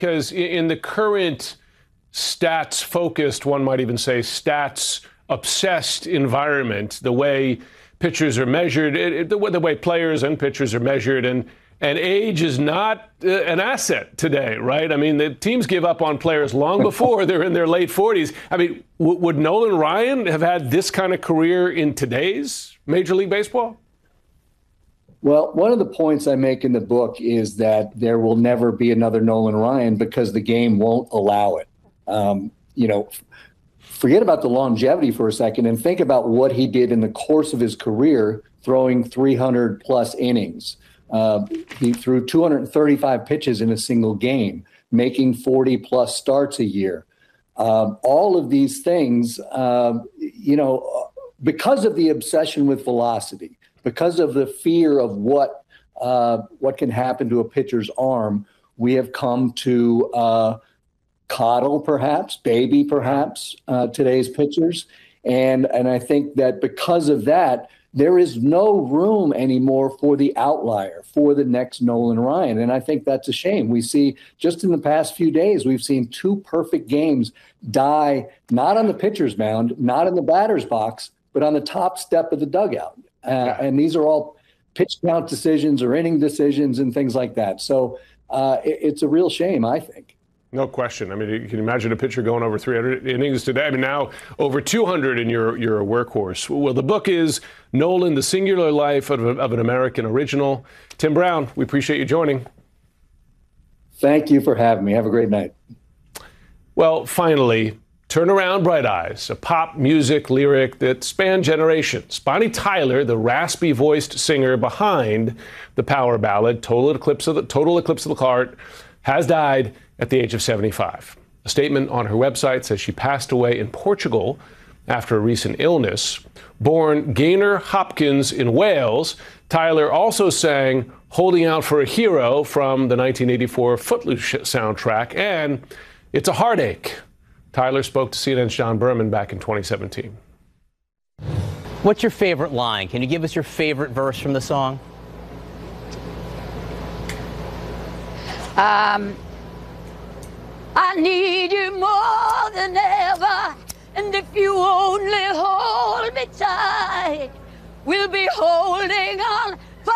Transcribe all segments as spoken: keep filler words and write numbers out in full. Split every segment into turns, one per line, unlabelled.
Because in the current stats-focused, one might even say stats-obsessed environment, the way pitchers are measured, it, the, the way players and pitchers are measured, and and age is not uh, an asset today, right? I mean, the teams give up on players long before they're in their late forties. I mean, w- would Nolan Ryan have had this kind of career in today's Major League Baseball?
Well, one of the points I make in the book is that there will never be another Nolan Ryan because the game won't allow it. Um, you know, forget about the longevity for a second and think about what he did in the course of his career, throwing three hundred plus innings. Uh, he threw two hundred thirty-five pitches in a single game, making forty plus starts a year. Um, all of these things, uh, you know, because of the obsession with velocity, because of the fear of what uh, what can happen to a pitcher's arm, we have come to uh, coddle, perhaps, baby, perhaps, uh, today's pitchers. And, and I think that because of that, there is no room anymore for the outlier, for the next Nolan Ryan. And I think that's a shame. We see just in the past few days, we've seen two perfect games die, not on the pitcher's mound, not in the batter's box, but on the top step of the dugout. Uh, yeah. And these are all pitch count decisions or inning decisions and things like that. So uh, it, it's a real shame, I think.
No question. I mean, you can imagine a pitcher going over three hundred innings today. I mean, now over two hundred, and you're, you're a workhorse. Well, the book is Nolan, The Singular Life of, of an American Original. Tim Brown, we appreciate you joining.
Thank you for having me. Have a great night.
Well, finally, Turn Around Bright Eyes, a pop music lyric that spanned generations. Bonnie Tyler, the raspy-voiced singer behind the power ballad Total Eclipse of the, Total Eclipse of the Heart, has died at the age of seventy-five. A statement on her website says she passed away in Portugal after a recent illness. Born Gaynor Hopkins in Wales, Tyler also sang Holding Out for a Hero from the nineteen eighty-four Footloose soundtrack and It's a Heartache. Tyler spoke to C N N's John Berman back in twenty seventeen.
What's your favorite line? Can you give us your favorite verse from the song?
Um, I need you more than ever, and if you only hold me tight, we'll be holding on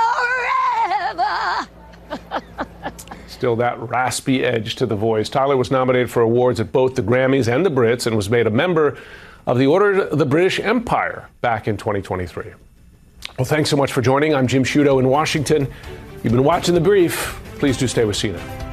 forever.
Still that raspy edge to the voice. Tyler was nominated for awards at both the Grammys and the Brits and was made a member of the Order of the British Empire back in twenty twenty-three. Well, thanks so much for joining. I'm Jim Sciutto in Washington. You've been watching The Brief. Please do stay with C N N.